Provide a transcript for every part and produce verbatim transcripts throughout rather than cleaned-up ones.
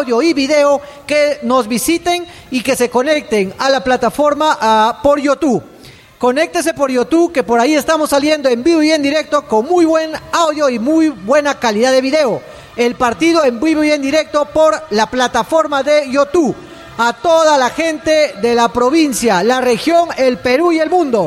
audio y video, que nos visiten y que se conecten a la plataforma uh, por YouTube. Conéctese por YouTube, que por ahí estamos saliendo en vivo y en directo con muy buen audio y muy buena calidad de video. El partido en vivo y en directo por la plataforma de YouTube. A toda la gente de la provincia, la región, el Perú y el mundo.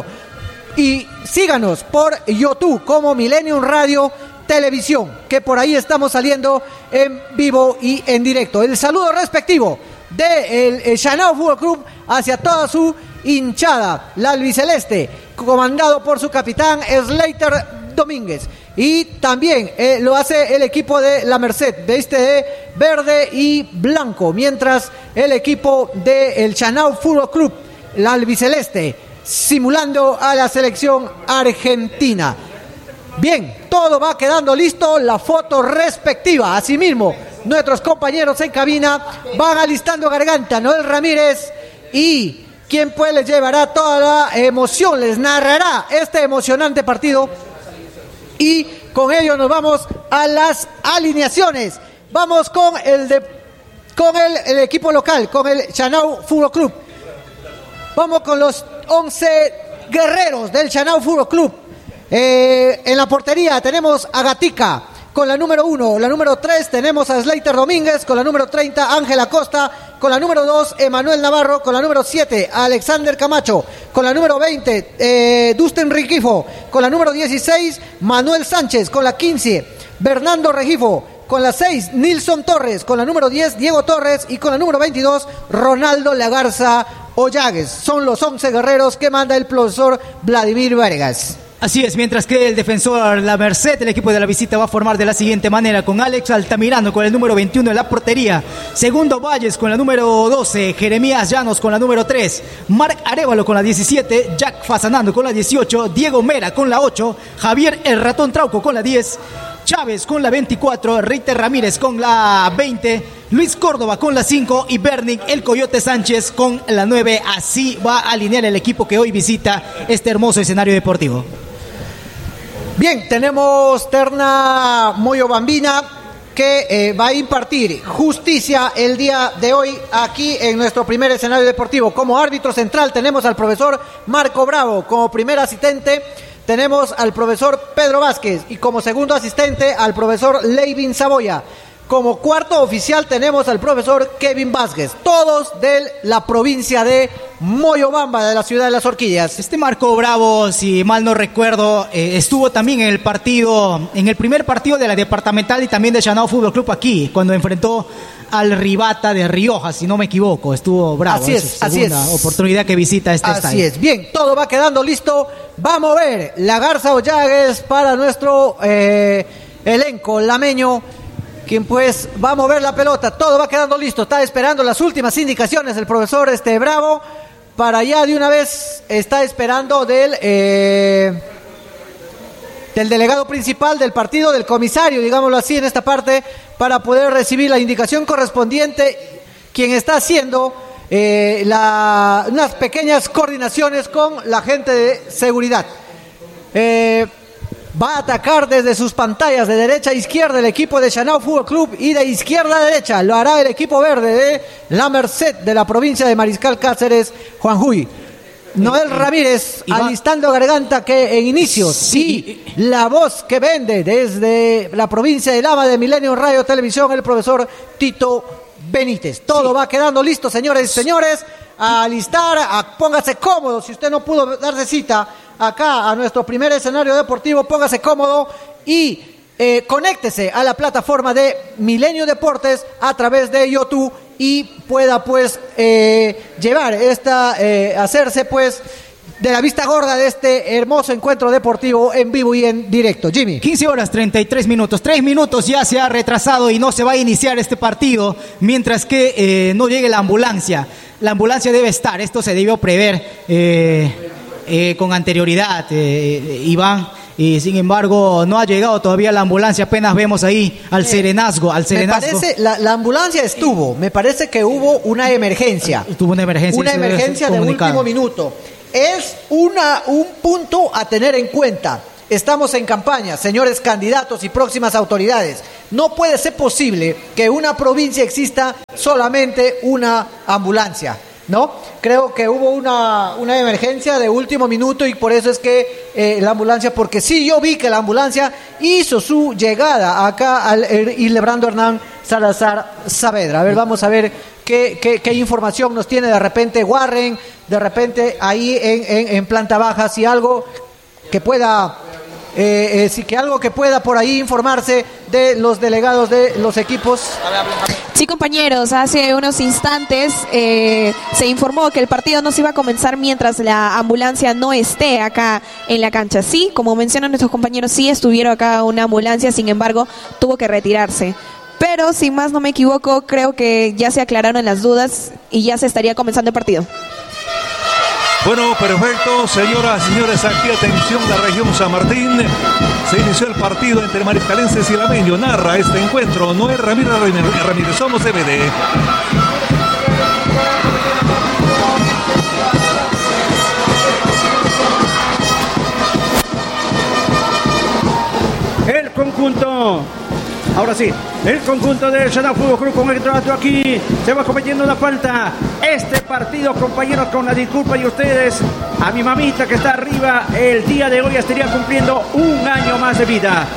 Y síganos por YouTube como Millennium Radio Televisión, que por ahí estamos saliendo en vivo y en directo. El saludo respectivo del de Chanao Fútbol Club hacia toda su hinchada, la albiceleste, comandado por su capitán Slater Domínguez. Y también eh, lo hace el equipo de La Merced, viste de verde y blanco, mientras el equipo del Chanao Fútbol Club, la albiceleste, simulando a la selección argentina. Bien, todo va quedando listo, la foto respectiva. Asimismo, nuestros compañeros en cabina van alistando garganta. Noel Ramírez y quien pues les llevará toda la emoción, les narrará este emocionante partido. Y con ello nos vamos a las alineaciones. Vamos con el de con el, el equipo local, con el Chanao Fútbol Club. Vamos con los once guerreros del Chanao Fútbol Club. Eh, en la portería tenemos a Gatica con la número uno, la número tres tenemos a Slater Domínguez, con la número treinta Ángel Acosta, con la número dos Emanuel Navarro, con la número siete Alexander Camacho, con la número veinte eh, Dustin Riquifo, con la número dieciséis Manuel Sánchez, con la quince Bernardo Regifo, con la seis Nilson Torres, con la número diez Diego Torres y con la número veintidós Ronaldo Lagarza Ollagues. Son los once guerreros que manda el profesor Vladimir Vargas. Así es, mientras que el defensor La Merced, el equipo de la visita, va a formar de la siguiente manera: con Alex Altamirano con el número veintiuno en la portería, Segundo Valles con la número doce, Jeremías Llanos con la número tres, Marc Arévalo con la diecisiete, Jack Fasanando con la dieciocho, Diego Mera con la ocho, Javier El Ratón Trauco con la diez, Chávez con la veinticuatro, Reiter Ramírez con la veinte, Luis Córdoba con la cinco y Bernick El Coyote Sánchez con la nueve. Así va a alinear el equipo que hoy visita este hermoso escenario deportivo. Bien, tenemos terna Moyobambina que eh, va a impartir justicia el día de hoy aquí en nuestro primer escenario deportivo. Como árbitro central tenemos al profesor Marco Bravo, como primer asistente tenemos al profesor Pedro Vázquez y como segundo asistente al profesor Leivin Saboya. Como cuarto oficial tenemos al profesor Kevin Vázquez, todos de la provincia de Moyobamba, de la ciudad de las Orquídeas. Este Marco Bravo, si mal no recuerdo, eh, estuvo también en el partido, en el primer partido de la departamental y también de Chanao Fútbol Club aquí, cuando enfrentó al Rivata de Rioja, si no me equivoco. Estuvo bravo. Así es, así es. Oportunidad que visita este así estadio. Así es. Bien, todo va quedando listo. Vamos a ver la Garza Ollagues para nuestro eh, elenco lameño, quien pues va a mover la pelota. Todo va quedando listo. Está esperando las últimas indicaciones el profesor este Bravo. Para allá de una vez está esperando del eh, del delegado principal del partido, del comisario, digámoslo así en esta parte, para poder recibir la indicación correspondiente, quien está haciendo eh, la, unas pequeñas coordinaciones con la gente de seguridad. Eh, Va a atacar desde sus pantallas de derecha a izquierda el equipo de Chanao Fútbol Club y de izquierda a derecha lo hará el equipo verde de La Merced de la provincia de Mariscal Cáceres, Juan Juy. Noel Ramírez y alistando garganta que en inicio, sí, sí, la voz que vende desde la provincia de Lama de Milenio Radio Televisión, el profesor Tito Benítez. Todo sí. Va quedando listo, señores y señores, a alistar, a, póngase cómodo, si usted no pudo darse cita acá a nuestro primer escenario deportivo, póngase cómodo y eh, conéctese a la plataforma de Milenio Deportes a través de YouTube y pueda pues eh, llevar esta, eh, hacerse pues de la vista gorda de este hermoso encuentro deportivo en vivo y en directo. Jimmy. quince horas treinta y tres minutos. tres minutos ya se ha retrasado y no se va a iniciar este partido mientras que eh, no llegue la ambulancia. La ambulancia debe estar, esto se debió prever eh, eh, con anterioridad, eh, Iván. Y sin embargo no ha llegado todavía la ambulancia, apenas vemos ahí al serenazgo, al serenazgo. Me parece, la, la ambulancia estuvo, me parece que hubo una emergencia. Tuvo una emergencia. Una emergencia de último minuto. Es una, un punto a tener en cuenta. Estamos en campaña, señores candidatos y próximas autoridades. No puede ser posible que en una provincia exista solamente una ambulancia, ¿no? Creo que hubo una, una emergencia de último minuto y por eso es que eh, la ambulancia, porque sí, yo vi que la ambulancia hizo su llegada acá al Hildebrando Hernán Salazar Saavedra. A ver, vamos a ver qué, qué, qué información nos tiene de repente Warren, de repente ahí en, en, en planta baja, si algo que pueda... Eh, eh, sí, que algo que pueda por ahí informarse de los delegados de los equipos. Sí, compañeros, hace unos instantes eh, se informó que el partido no se iba a comenzar mientras la ambulancia no esté acá en la cancha. Sí, como mencionan nuestros compañeros, sí estuvieron acá una ambulancia, sin embargo, tuvo que retirarse. Pero, si más no me equivoco, creo que ya se aclararon las dudas y ya se estaría comenzando el partido. Bueno, perfecto, señoras y señores, aquí atención, la región San Martín. Se inició el partido entre mariscalenses y lameño. Narra este encuentro Noé Ramírez Ramírez, somos C B D. El conjunto... Ahora sí, el conjunto de Shana Fútbol Club con el trato aquí se va cometiendo una falta. Este partido, compañeros, con la disculpa de ustedes, a mi mamita que está arriba, el día de hoy estaría cumpliendo un año más de vida.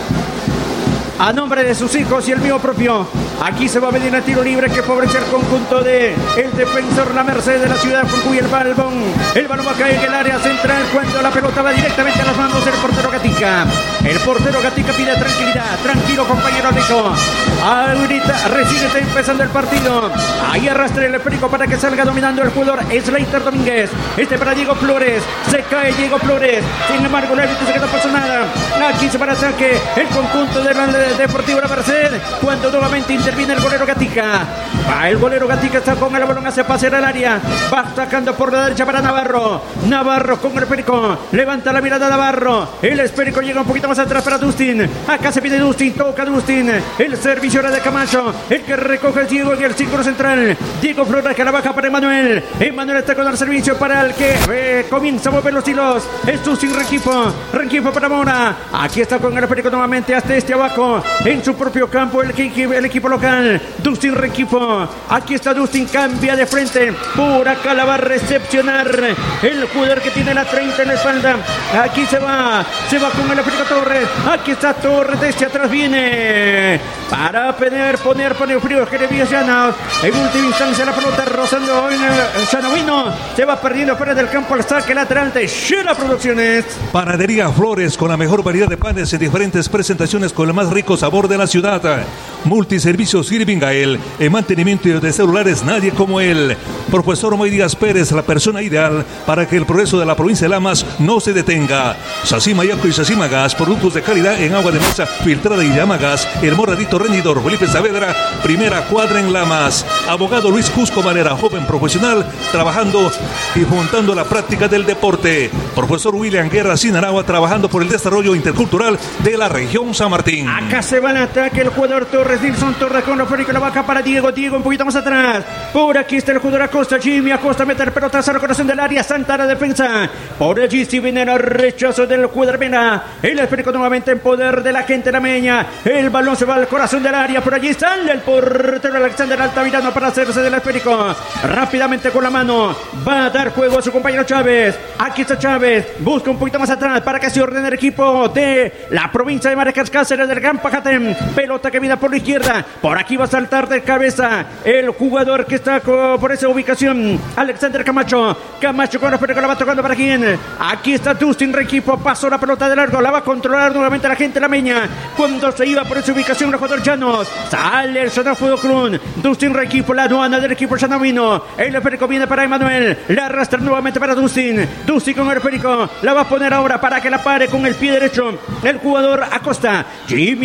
A nombre de sus hijos y el mío propio, aquí se va a venir el tiro libre que favorece el conjunto de el defensor La Merced de la ciudad con cuyo el balón. El balón va a caer en el área central cuando la pelota va directamente a las manos del portero Gatica. El portero Gatica pide tranquilidad. Tranquilo, compañero Rico. Ahorita recién está empezando el partido. Ahí arrastra el esférico para que salga dominando el jugador Slater Domínguez. Este para Diego Flores. Se cae Diego Flores. Sin embargo, el árbitro dice que no pasó nada. Aquí se va al ataque el conjunto de la Deportivo La Merced cuando nuevamente interviene el golero Gatica. Va el golero Gatica, está con el balón hacia pasear al área. Va sacando por la derecha para Navarro. Navarro con el esférico. Levanta la mirada Navarro. El esférico llega un poquito más atrás para Dustin. Acá se pide Dustin. Toca Dustin. El servicio era de Camacho. El que recoge el Diego en el círculo central. Diego Flores que la baja para Emanuel. Emanuel está con el servicio para el que eh, comienza a mover los hilos. Es Dustin Renquifo. Renquifo para Mora. Aquí está con el esférico nuevamente hasta este abajo. En su propio campo el, el equipo local. Dustin Renquifo. Aquí está Dustin. Cambia de frente. Por acá la va a recepcionar el jugador que tiene la treinta en la espalda. Aquí se va. Se va con el esférico Torres. Aquí está Torres. Desde atrás viene. Para poner, poner, poner frío. Jeremías Llanos. En última instancia la pelota rozando en el Llanovino. Se va perdiendo fuera del campo al saque lateral de Shela Producciones. Panadería Flores con la mejor variedad de panes en diferentes presentaciones con el más rico sabor de la ciudad. Multiservicios Irving Gael. En mantenimiento de celulares nadie como él. Profesor Moy Díaz Pérez, la persona ideal para que el progreso de la provincia de Lamas no se detenga. Sacima Yaco y Sacima Gas, productos de calidad en agua de mesa filtrada y llama gas. El moradito rendidor Felipe Saavedra, primera cuadra en Lamas. Abogado Luis Cusco Valera, joven profesional, trabajando y juntando la práctica del deporte. Profesor William Guerra Sinaragua, trabajando por el desarrollo intercultural de la región San Martín. Acá se va el ataque el jugador Torres, Nilson Torres con la férica, la baja para Diego, Diego un poquito más atrás. Por aquí está el jugador Acosta, Jimmy Acosta mete el pelota al corazón del área, Santana defensa. Por allí sí viene el rechazo del jugador Mena. El esférico nuevamente en poder de la gente lameña. El balón se va al corazón del área, por allí sale el portero Alexander Altamirano para hacerse del esférico. Rápidamente con la mano, va a dar juego a su compañero Chávez. Aquí está Chávez, busca un poquito más atrás para que se ordene el equipo de la provincia de Maracas Cáceres del Gran Pajatén. Pelota que viene por la izquierda, por aquí va a saltar de cabeza el jugador que está por esa ubicación, Alexander Camacho. Camacho con la pelota, la va tocando para quién. Aquí está Dustin Renquifo, pasó la pelota de largo, la va a controlar nuevamente la gente lameña. Cuando se iba por esa ubicación el jugador Llanos, sale el Shana Fútbol Club. Dustin Renquifo, la aduana del equipo Llanavino. El esférico viene para Emanuel, la arrastra nuevamente para Dustin. Dustin con el esférico, la va a poner ahora para que la pare con el pie derecho el jugador Acosta. Jimmy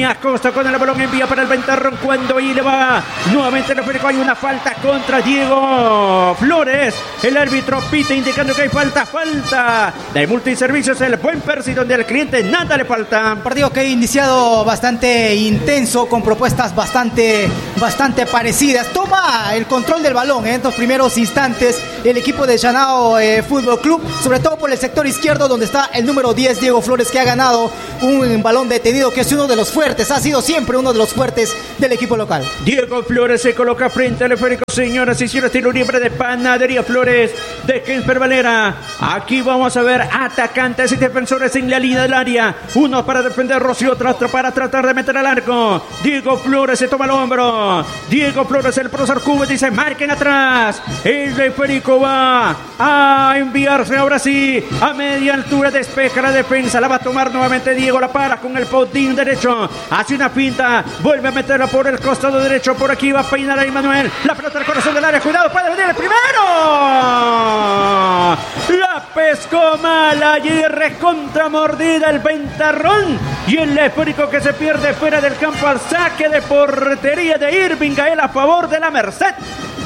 Jeremías Costa con el balón, envía para el Ventarrón cuando ahí le va nuevamente el esférico. Hay una falta contra Diego Flores. El árbitro pita indicando que hay falta, falta de Multiservicios, el buen Percy, donde al cliente nada le falta. Un partido que ha iniciado bastante intenso, con propuestas bastante, bastante parecidas. Toma el control del balón en estos primeros instantes el equipo de Chanao eh, Fútbol Club, sobre todo por el sector izquierdo, donde está el número diez, Diego Flores, que ha ganado un balón detenido, que es uno de los fuertes, ha sido siempre uno de los fuertes del equipo local. Diego Flores se coloca frente al esférico, señoras y señores, estilo libre de Panadería Flores de Kemper Valera. Aquí vamos a ver atacantes y defensores en la línea del área, uno para defender Rocío, otro para tratar de meter al arco. Diego Flores se toma el hombro, Diego Flores, el profesor Cuba, dice marquen atrás. El esférico va a enviarse ahora sí a media altura, despeja la defensa, la va a tomar nuevamente Diego, la para con el potín derecho, hace una pinta, vuelve a meterla por el costado derecho, por aquí va a peinar a Emanuel, la pelota al corazón del área, cuidado, puede venir el primero, la pescó mal allí, recontra mordida el Ventarrón, y el esférico que se pierde fuera del campo al saque de portería de Irving Gael a favor de la Merced.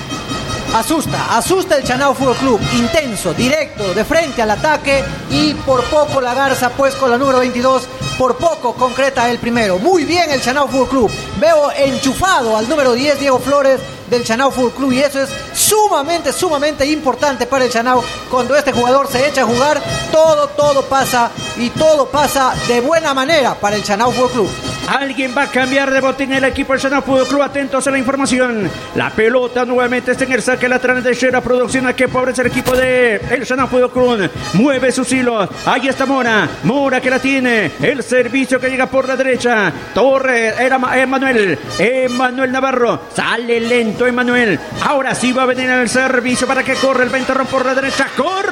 Asusta, asusta el Chanao Fútbol Club, intenso, directo, de frente al ataque, y por poco la Garza, pues con la número veintidós, por poco concreta el primero. Muy bien el Chanao Fútbol Club, veo enchufado al número diez, Diego Flores, del Chanao Fútbol Club, y eso es sumamente, sumamente importante para el Chanao. Cuando este jugador se echa a jugar, todo, todo pasa, y todo pasa de buena manera para el Chanao Fútbol Club. Alguien va a cambiar de botín el equipo del Chanao Fútbol Club. Atentos a la información. La pelota nuevamente está en el saque lateral de Shera Producción. Que favorece el equipo de el Chanao Fútbol Club. Mueve sus hilos. Ahí está Mora. Mora que la tiene. El servicio que llega por la derecha. Torres. Era Emanuel. Emanuel Navarro. Sale lento Emanuel. Ahora sí va a venir el servicio para que corre el Ventarrón por la derecha.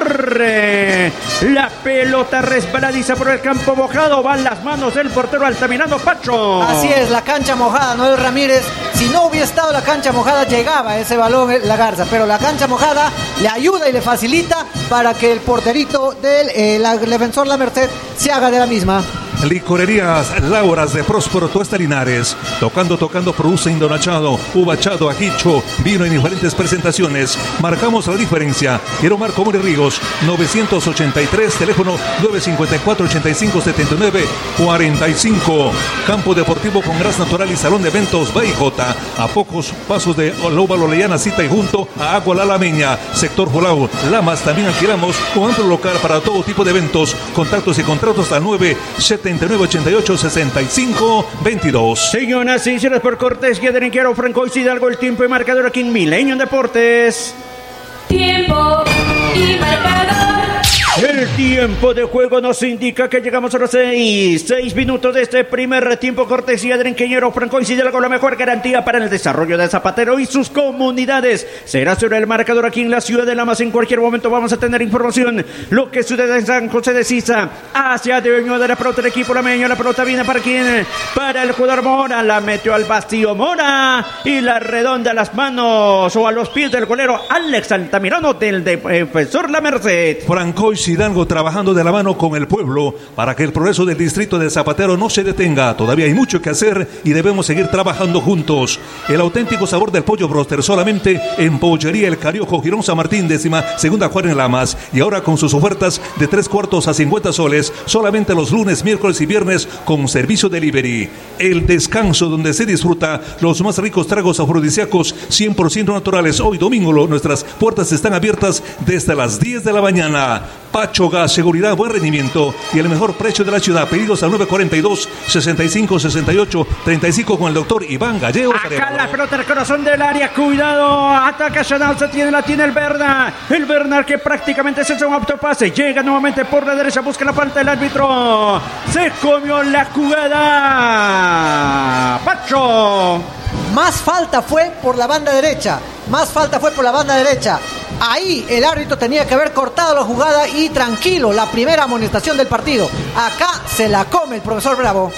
Corre. La pelota resbaladiza por el campo mojado. Van las manos del portero Altamirano Pacho. Así es, la cancha mojada, Noel Ramírez. Si no hubiera estado la cancha mojada, llegaba ese balón la Garza, pero la cancha mojada le ayuda y le facilita para que el porterito del eh, la, el defensor La Merced se haga de la misma. Licorerías Lauras de Próspero Tuesta Linares. Tocando, tocando, produce indonachado, ubachado, ajicho, vino en diferentes presentaciones. Marcamos la diferencia. Quiero Marco Mori Ríos, novecientos ochenta y tres, teléfono nueve cinco cuatro, ochenta y cinco, setenta y nueve, cuarenta y cinco. Campo deportivo con gras natural y salón de eventos B I J. A pocos pasos de Olóvalo Leyana, Cita y junto a Agua La Lameña. Sector Jolau, Lamas, también alquilamos con amplio local para todo tipo de eventos. Contactos y contratos al nueve setenta y nueve, ochenta y ocho, sesenta y cinco, veintidós. Señoras y señores, por cortesía de Renquero Franco y Hidalgo, el tiempo y marcador aquí en Milenio Deportes. Tiempo y marcador. El tiempo de juego nos indica que llegamos a los seis, seis minutos de este primer tiempo. Cortesía de Ingeniero Franco y Hidalgo, la mejor garantía para el desarrollo de Zapatero y sus comunidades. Será sobre el marcador aquí en la ciudad de Lamas. En cualquier momento vamos a tener información. Lo que sucede en San José de Sisa. Hacia dueño de la pelota el equipo lameño. La pelota viene para quién? Para el jugador Mora. La metió al vacío Mora y la redonda a las manos o a los pies del golero Alex Altamirano del defensor La Merced. Franco y Hidalgo trabajando de la mano con el pueblo para que el progreso del distrito de Zapatero no se detenga. Todavía hay mucho que hacer y debemos seguir trabajando juntos. El auténtico sabor del pollo broster solamente en Pollería El Cariojo, Girón San Martín, décima segunda cuadra en Lamas. Y ahora con sus ofertas de tres cuartos a cincuenta soles, solamente los lunes, miércoles y viernes con servicio delivery. El descanso donde se disfruta los más ricos tragos afrodisíacos cien por ciento naturales. Hoy domingo nuestras puertas están abiertas desde las diez de la mañana. Pacho Gas, seguridad, buen rendimiento y el mejor precio de la ciudad. Pedidos al nueve cuarenta y dos, sesenta y cinco, sesenta y ocho, treinta y cinco con el doctor Iván Gallego. Acá la pelota al corazón del área, cuidado, ataca Chanao, se tiene, la tiene el Bernal, el Bernal que prácticamente se hace un autopase, llega nuevamente por la derecha, busca la falta del árbitro, se comió la jugada, Pacho. Más falta fue por la banda derecha, más falta fue por la banda derecha. Ahí el árbitro tenía que haber cortado la jugada y tranquilo, la primera amonestación del partido. Acá se la come el profesor Bravo.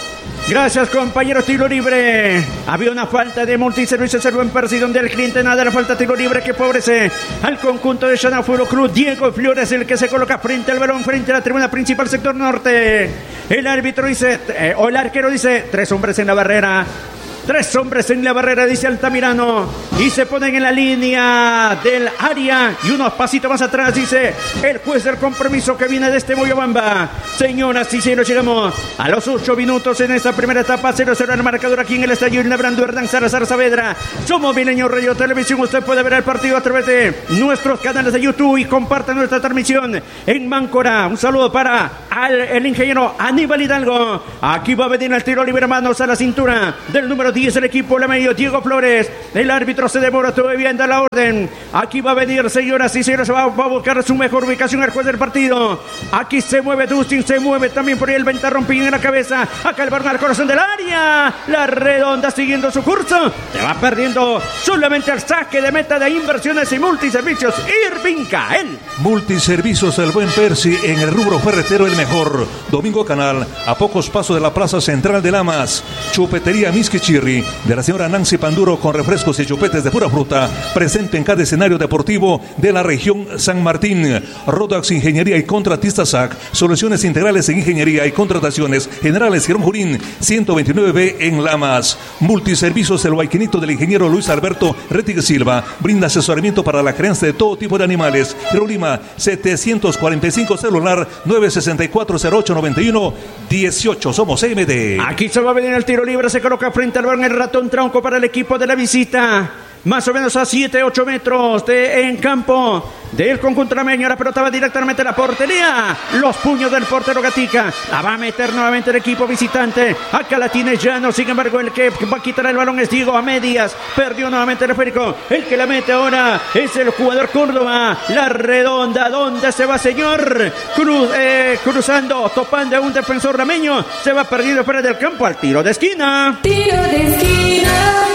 Gracias, compañero. Tiro libre. Había una falta de multiservicios el buen Percy, donde el cliente nada, la falta de tiro libre que favorece al conjunto de Shana Fútbol Club. Diego Flores, el que se coloca frente al balón, frente a la tribuna principal, sector norte. El árbitro dice, eh, o el arquero dice, tres hombres en la barrera. Tres hombres en la barrera, dice Altamirano. Y se ponen en la línea del área. Y unos pasitos más atrás, dice el juez del compromiso que viene de este Moyobamba. Señoras y señores, llegamos a los ocho minutos en esta primera etapa. cero cero el marcador aquí en el estadio Labrando Hernán Salazar Saavedra. Somos Milenio Radio Televisión. Usted puede ver el partido a través de nuestros canales de YouTube y comparta nuestra transmisión en Máncora. Un saludo para al, el ingeniero Aníbal Hidalgo. Aquí va a venir el tiro libre, manos a la cintura del número diez el equipo la medio Diego Flores. El árbitro se demora todavía en dar la orden. Aquí va a venir, señoras y señores, va, va a buscar su mejor ubicación el juez del partido. Aquí se mueve Dustin, se mueve también por ahí el Ventarrón, Piñón en la cabeza. Acá el balón al corazón del área. La redonda siguiendo su curso. Se va perdiendo solamente al saque de meta de Inversiones y Multiservicios Irving Cael. Multiservicios el buen Percy, en el rubro ferretero el mejor. Domingo Canal, a pocos pasos de la plaza central de Lamas. Chupetería Miski Chirri, de la señora Nancy Panduro, con refrescos y chupetes de pura fruta, presente en cada escenario deportivo de la región San Martín. Rodax Ingeniería y Contratistas S A C, soluciones integrales en ingeniería y contrataciones generales. Girón Jurín ciento veintinueve B en Lamas. Multiservicios el Guayquinito del ingeniero Luis Alberto Rettig Silva, brinda asesoramiento para la crianza de todo tipo de animales. Girón Lima setecientos cuarenta y cinco, celular nueve seis cuatro cero ocho nueve uno dieciocho. Somos M D. Aquí se va a venir el tiro libre, se coloca frente al balón el Ratón Trauco para el equipo de la visita. Más o menos a siete, ocho metros de en campo del conjunto lameño. La pelota va directamente a la portería. Los puños del portero Gatica. La va a meter nuevamente el equipo visitante. Acá la tiene Llano. Sin embargo, el que va a quitar el balón es Diego a medias. Perdió nuevamente el esférico. El que la mete ahora es el jugador Córdoba. La redonda. ¿Dónde se va, señor? Cruz, eh, cruzando, topando a un defensor lameño. Se va perdiendo fuera del campo al tiro de esquina. Tiro de esquina.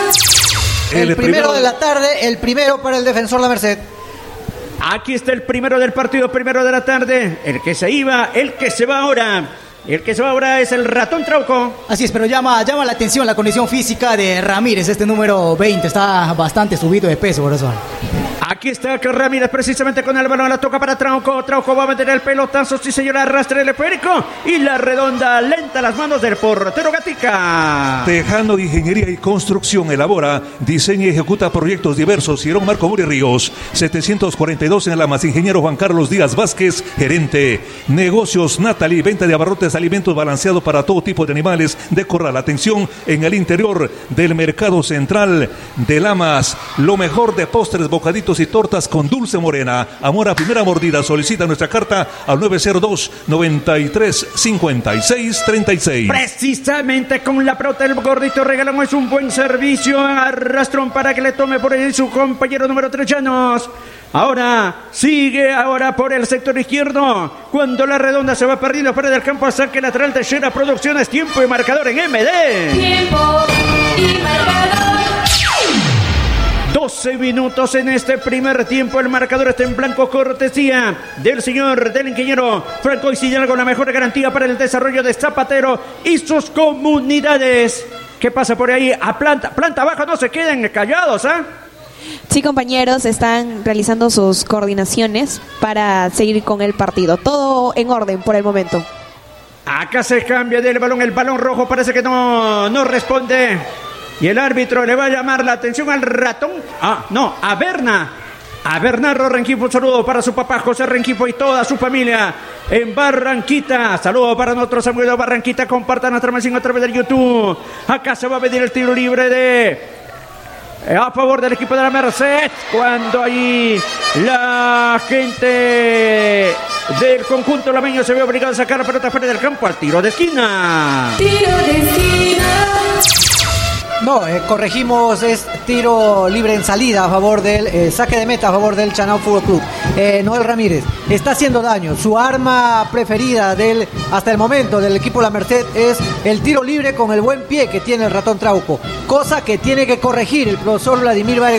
El, el primero, primero de la tarde, el primero para el defensor La Merced. Aquí está el primero del partido, primero de la tarde. El que se iba, el que se va ahora. El que se va ahora es el Ratón Trauco. Así es, pero llama, llama la atención la condición física de Ramírez. Este número veinte está bastante subido de peso, por eso. Aquí está Ramírez precisamente con el balón, la toca para Trauco. Trauco va a meter el pelotazo, sí señor, arrastra el esférico y la redonda lenta a las manos del portero Gatica. Tejano Ingeniería y Construcción elabora, diseña y ejecuta proyectos diversos. Girón Marco Muri Ríos, setecientos cuarenta y dos en Lamas. Ingeniero Juan Carlos Díaz Vázquez, gerente. Negocios Natalie, venta de abarrotes, alimentos balanceados para todo tipo de animales de corral. Atención en el interior del mercado central de Lamas. Lo mejor de postres, bocaditos y tortas con dulce morena. Amor a primera mordida. Solicita nuestra carta al nueve cero dos, noventa y tres, cincuenta y seis, treinta y seis. Precisamente con la pelota el gordito regalón es un buen servicio. Arrastrón para que le tome por ahí su compañero número tres, Llanos. Ahora sigue ahora por el sector izquierdo. Cuando la redonda se va perdiendo fuera del campo, saque lateral de Shera Producciones. Tiempo y marcador en M D. Tiempo y marcador. doce minutos en este primer tiempo. El marcador está en blanco, cortesía del señor, del ingeniero Franco Isidro, con la mejor garantía para el desarrollo de Zapatero y sus comunidades. ¿Qué pasa por ahí? A planta, planta baja, no se queden callados, ¿ah? ¿eh? Sí, compañeros, están realizando sus coordinaciones para seguir con el partido. Todo en orden por el momento. Acá se cambia del balón, el balón rojo parece que no, no responde. Y el árbitro le va a llamar la atención al Ratón. Ah, no, a Berna. A Bernardo Rengifo, un saludo para su papá José Rengifo y toda su familia en Barranquita. Saludo para nuestros amigos de Barranquita. Compartan nuestra transmisión a través del YouTube. Acá se va a pedir el tiro libre de... a favor del equipo de la Merced, cuando ahí la gente del conjunto lameño se ve obligado a sacar la pelota fuera del campo al tiro de esquina. Tiro de esquina. No, eh, corregimos, es tiro libre en salida a favor del eh, saque de meta a favor del Chanao Fútbol Club. Eh, Noel Ramírez está haciendo daño. Su arma preferida del hasta el momento del equipo La Merced es el tiro libre con el buen pie que tiene el Ratón Trauco, cosa que tiene que corregir el profesor Vladimir Vargas,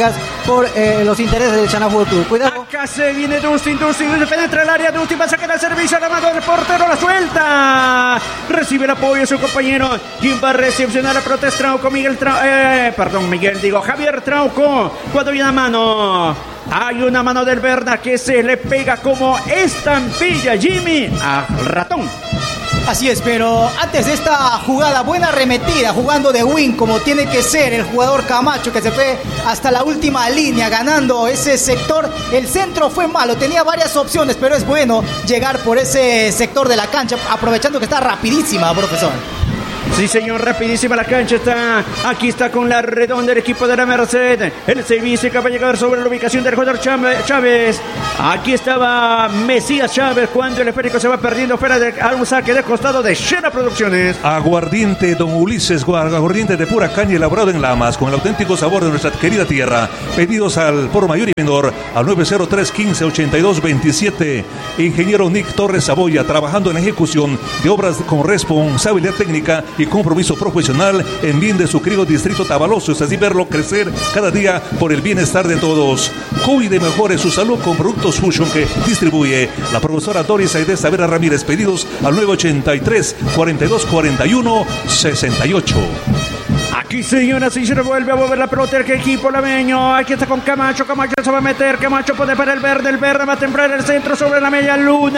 por eh, los intereses del Chanao Fútbol Club. Cuidado. Acá se viene Dustin, Dustin, penetra el área, Dustin va a sacar el servicio a la mano del portero, la suelta. Recibe el apoyo de su compañero. ¿Quién va a recepcionar la protesta? Trauco, Miguel Trauco, eh, perdón, Miguel, digo, Javier Trauco. Cuando hay una mano, hay una mano del Berna que se le pega como estampilla, Jimmy, al ratón. Así es, pero antes de esta jugada, buena arremetida, jugando de win como tiene que ser el jugador Camacho, que se fue hasta la última línea ganando ese sector. El centro fue malo, tenía varias opciones, pero es bueno llegar por ese sector de la cancha, aprovechando que está rapidísima, profesor. Sí, señor, rapidísima la cancha está. Aquí está con la redonda el equipo de la Merced. El servicio que va a llegar sobre la ubicación del jugador Chávez. Aquí estaba Mesías Chávez cuando el esférico se va perdiendo fuera de a un saque de costado de Shena Producciones. Aguardiente Don Ulises, aguardiente de pura caña elaborado en Lamas con el auténtico sabor de nuestra querida tierra. Pedidos al por mayor y menor al nueve cero tres, quince, ochenta y dos, veintisiete. Ingeniero Nick Torres Saboya, trabajando en la ejecución de obras con responsabilidad técnica y compromiso profesional en bien de su querido distrito Tabaloso, es así verlo crecer cada día por el bienestar de todos. Cuide mejore su salud con productos Fusion que distribuye la profesora Doris Aide Savera Ramírez. Pedidos al nueve ochenta y tres, cuarenta y dos, cuarenta y uno, sesenta y ocho. Aquí, señoras y se vuelve a mover la pelota el equipo lameño. Aquí está con Camacho. Camacho se va a meter. Camacho pone para el verde. El verde va a templar el centro sobre la media luna.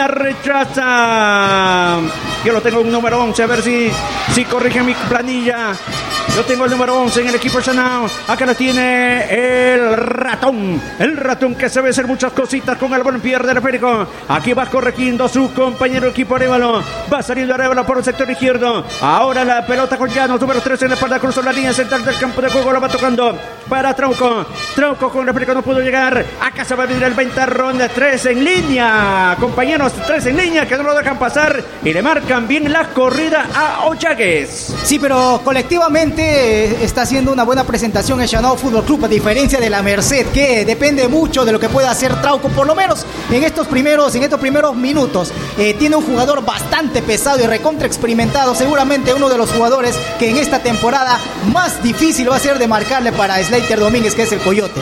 Rechaza. Yo lo tengo un número once. A ver si, si corrige mi planilla. Yo tengo el número once en el equipo Chanao. Acá lo tiene el ratón. El ratón que sabe hacer muchas cositas con el buen pierde el esférico. Aquí va corrigiendo su compañero equipo Arévalo. Va saliendo Arévalo por el sector izquierdo. Ahora la pelota con Llanos. Número tres en la espalda. Cruzó la línea central del campo de juego. La va tocando para Trauco. Trauco con el esférico no pudo llegar. Acá se va a venir el ventarrón de tres en línea. Compañeros, tres en línea que no lo dejan pasar. Y le marcan bien la corrida a Ollagues. Sí, pero colectivamente está haciendo una buena presentación el Chanao Fútbol Club, a diferencia de la Merced, que depende mucho de lo que pueda hacer Trauco, por lo menos en estos primeros, en estos primeros minutos. Eh, tiene un jugador bastante pesado y recontra experimentado, seguramente uno de los jugadores que en esta temporada más difícil va a ser de marcarle para Slater Domínguez, que es el Coyote.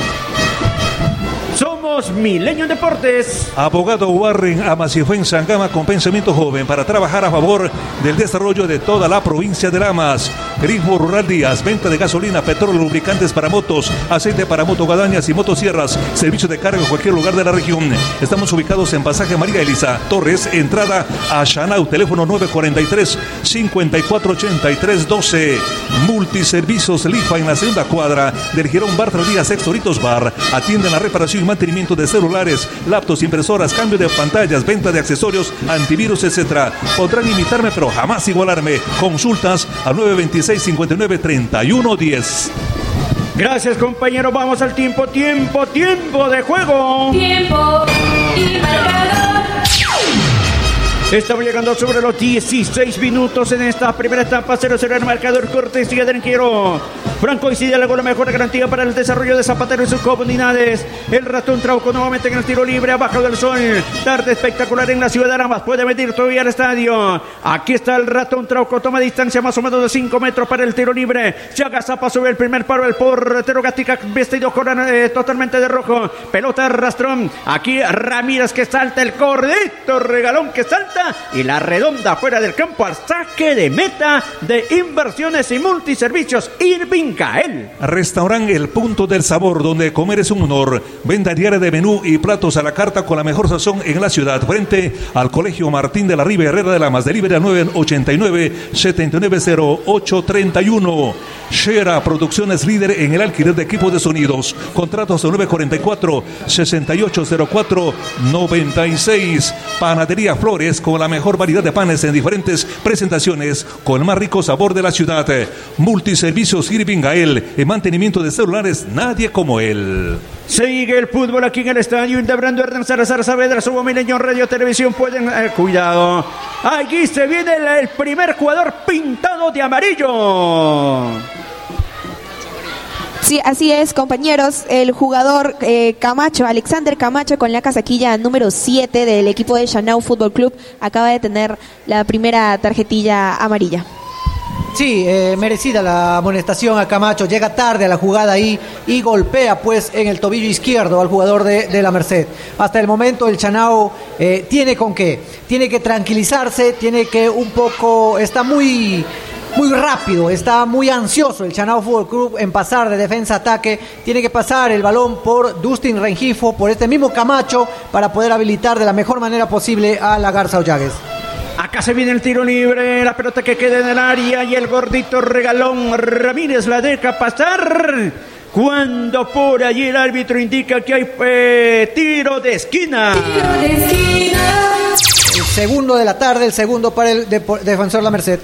Somos Milenio Deportes. Abogado Warren Amasifue en Sangama con pensamiento joven para trabajar a favor del desarrollo de toda la provincia de Lamas. Grifo Rural Díaz, venta de gasolina, petróleo, lubricantes para motos, aceite para motogadañas y motosierras, servicio de carga en cualquier lugar de la región. Estamos ubicados en Pasaje María Elisa Torres, entrada a Chanao, teléfono nueve cuarenta y tres, cincuenta y cuatro ochenta y tres doce. Multiservicios Lifa en la segunda cuadra del Girón Bartra Díaz Extoritos Bar. Atienden la reparación y mantenimiento de celulares, laptops, impresoras, cambio de pantallas, venta de accesorios, antivirus, etcétera. Podrán imitarme, pero jamás igualarme. Consultas al nueve veintiséis, cincuenta y nueve, treinta y uno diez. Gracias, compañero. Vamos al tiempo, tiempo, tiempo de juego. Tiempo y marcador. Estamos llegando sobre los dieciséis minutos en esta primera etapa. cero cero el marcador, cortesía del arquero Franco Hidalgo, la mejor garantía para el desarrollo de Zapatero y sus comunidades. El ratón Trauco nuevamente en el tiro libre, abajo del sol. Tarde espectacular en la ciudad de Lamas. Puede venir todavía al estadio. Aquí está el ratón Trauco. Toma distancia más o menos de cinco metros para el tiro libre. Se agazapa sobre el primer paro. El portero Gatica vestido con, eh, totalmente de rojo. Pelota arrastrón. Aquí Ramírez que salta el cordito. Regalón que salta. Y la redonda fuera del campo al saque de meta de Inversiones y Multiservicios Irving Gael. Restaurante El Punto del Sabor, donde comer es un honor. Venta diaria de menú y platos a la carta con la mejor sazón en la ciudad. Frente al Colegio Martín de la Riva Herrera de Lamas. Delivery al nueve ochenta y nueve, setenta y nueve cero ocho treinta y uno. Shera Producciones, líder en el alquiler de equipos de sonidos. Contratos al nueve cuarenta y cuatro, sesenta y ocho cero cuatro, noventa y seis. Panadería Flores, con la mejor variedad de panes en diferentes presentaciones, con el más rico sabor de la ciudad. Multiservicios Irving Gael, en mantenimiento de celulares, nadie como él. Sigue el fútbol aquí en el estadio Hildebrando Hernández Salazar Saavedra, Subo Milenio Radio Televisión. Pueden, eh, cuidado, aquí se viene el, el primer jugador pintado de amarillo. Sí, así es, compañeros. El jugador eh, Camacho, Alexander Camacho, con la casaquilla número siete del equipo de Chanao Fútbol Club, acaba de tener la primera tarjetilla amarilla. Sí, eh, merecida la amonestación a Camacho, llega tarde a la jugada ahí y golpea pues en el tobillo izquierdo al jugador de, de la Merced. Hasta el momento el Chanao eh, tiene con qué, tiene que tranquilizarse, tiene que un poco, está muy... Muy rápido, está muy ansioso el Chanao Fútbol Club en pasar de defensa a ataque. Tiene que pasar el balón por Dustin Rengifo, por este mismo Camacho, para poder habilitar de la mejor manera posible a la Garza Ollagues. Acá se viene el tiro libre, la pelota que queda en el área y el gordito Regalón Ramírez la deja pasar. Cuando por allí el árbitro indica que hay eh, tiro de esquina. Tiro de esquina. El segundo de la tarde, el segundo para el de, defensor La Merced.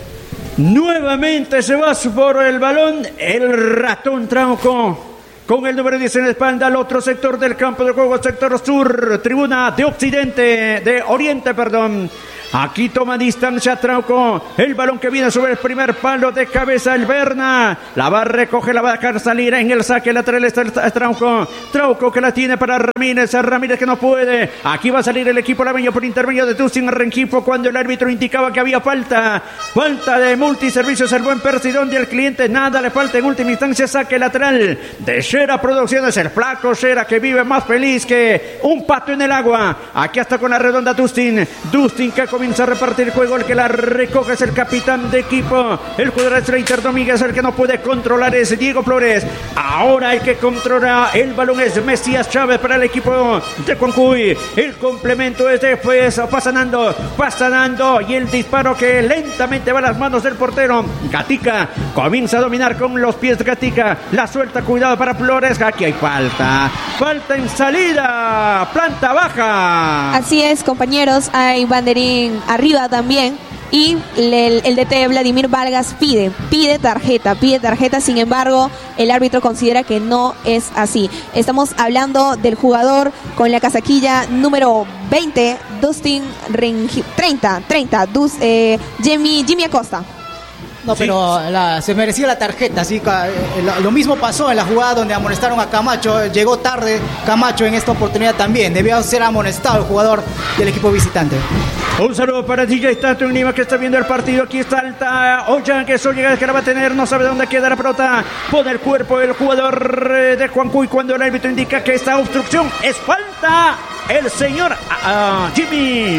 Nuevamente se va por el balón el ratón Trauco. Con el número diez en la espalda al otro sector del campo de juego, sector sur, tribuna de occidente, de oriente, perdón. Aquí toma distancia Trauco. El balón que viene sobre el primer palo de cabeza el Berna. La va a recoger, la va a dejar salir en el saque lateral está el Trauco. Trauco que la tiene para Ramírez. Ramírez que no puede. Aquí va a salir el equipo lameño por intermedio de Dustin Rengifo cuando el árbitro indicaba que había falta. Falta de multiservicios el buen Percy, donde el cliente nada le falta en última instancia. Saque lateral de Shera Producciones. El flaco Shera que vive más feliz que un pato en el agua. Aquí está con la redonda Dustin. Dustin que comienza a repartir juego, el que la recoge es el capitán de equipo, el jugador es Reiter Domínguez, el que no puede controlar es Diego Flores. Ahora el que controla el balón es Mesías Chávez para el equipo de Cuancuy. El complemento es de pues pasanando, pasanando y el disparo que lentamente va a las manos del portero. Gatica comienza a dominar con los pies de Gatica, la suelta, cuidado para Flores, aquí hay falta, falta en salida, planta baja. Así es, compañeros, hay banderín arriba también y el, el D T Vladimir Vargas pide, pide tarjeta, pide tarjeta, sin embargo el árbitro considera que no es así. Estamos hablando del jugador con la casaquilla número veinte, Dustin Rengifo, treinta, treinta, Dus, eh, Jimmy, Jimmy Acosta. No, pero la, se merecía la tarjeta, ¿sí? Lo mismo pasó en la jugada donde amonestaron a Camacho. Llegó tarde Camacho en esta oportunidad también. Debió ser amonestado el jugador del equipo visitante. Un saludo para D J Tato en Lima que está viendo el partido. Aquí está Alta Ollagues, Ollagues que la va a tener, no sabe dónde queda la pelota. Pone el cuerpo el jugador de Cuancuy cuando el árbitro indica que esta obstrucción es falta. El señor uh, Jimmy.